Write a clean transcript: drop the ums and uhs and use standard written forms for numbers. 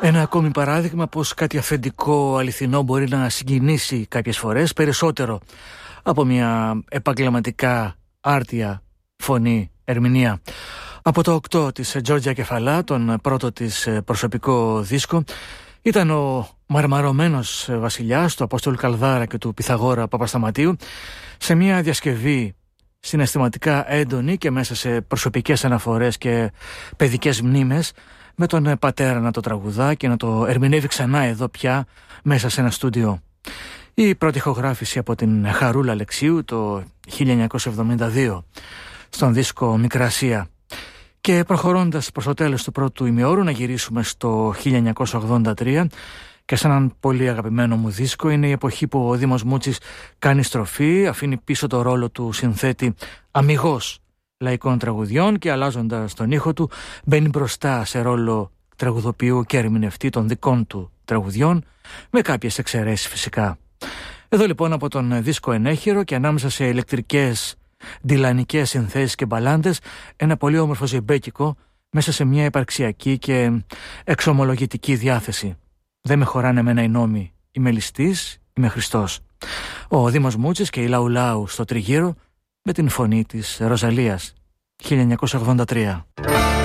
Ένα ακόμη παράδειγμα πως κάτι αυθεντικό, αληθινό μπορεί να συγκινήσει κάποιες φορές περισσότερο από μια επαγγελματικά άρτια φωνή ερμηνεία. Από το 8 της Τζόρτζια Κεφαλά, τον πρώτο της προσωπικό δίσκο, ήταν ο μαρμαρωμένος βασιλιάς του Απόστολου Καλδάρα και του Πυθαγόρα Παπασταματίου σε μια διασκευή συναισθηματικά έντονη και μέσα σε προσωπικές αναφορές και παιδικές μνήμες, με τον πατέρα να το τραγουδά και να το ερμηνεύει ξανά εδώ πια μέσα σε ένα στούντιο. Η πρώτη ηχογράφηση από την Χαρούλα Αλεξίου το 1972 στον δίσκο Μικρασία. Και προχωρώντας προς το τέλος του πρώτου ημιώρου, να γυρίσουμε στο 1983 και σε έναν πολύ αγαπημένο μου δίσκο. Είναι η εποχή που ο Δήμος Μούτσης κάνει στροφή, αφήνει πίσω το ρόλο του συνθέτη αμιγώς λαϊκών τραγουδιών και αλλάζοντας τον ήχο του μπαίνει μπροστά σε ρόλο τραγουδοποιού και ερμηνευτή των δικών του τραγουδιών, με κάποιες εξαιρέσεις φυσικά. Εδώ λοιπόν από τον δίσκο Ενέχειρο και ανάμεσα σε ηλεκτρικές ντιλανικές συνθέσεις και μπαλάντες, ένα πολύ όμορφο ζεμπέκικο μέσα σε μια υπαρξιακή και εξομολογητική διάθεση. Δεν με χωράνε εμένα οι νόμοι, είμαι ληστής, είμαι Χριστός. Ο Δήμος Μούτσης και η Λαου Λαου στο τριγύρο με την φωνή της Ροζαλίας, 1983.